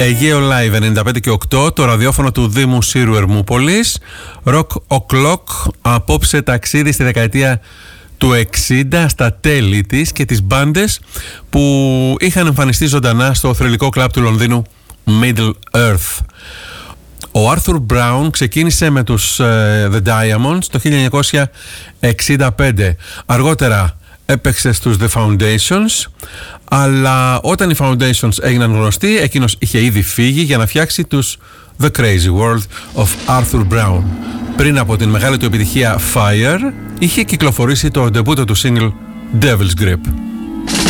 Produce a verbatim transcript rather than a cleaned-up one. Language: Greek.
Αιγαίο Live ενενήντα πέντε και οκτώ, το ραδιόφωνο του Δήμου Σύρου Ερμούπολης. Rock O'Clock, απόψε ταξίδι στη δεκαετία του εξήντα, στα τέλη της, και τις μπάντες που είχαν εμφανιστεί ζωντανά στο θρυλικό κλαμπ του Λονδίνου Middle Earth. Ο Άρθουρ Μπράουν ξεκίνησε με τους uh, The Diamonds το χίλια εννιακόσια εξήντα πέντε. Αργότερα έπαιξε στους The Foundations, αλλά όταν οι Foundations έγιναν γνωστοί, εκείνος είχε ήδη φύγει για να φτιάξει τους The Crazy World of Arthur Brown. Πριν από την μεγάλη του επιτυχία Fire, είχε κυκλοφορήσει το ντεμπούτο του single Devil's Grip.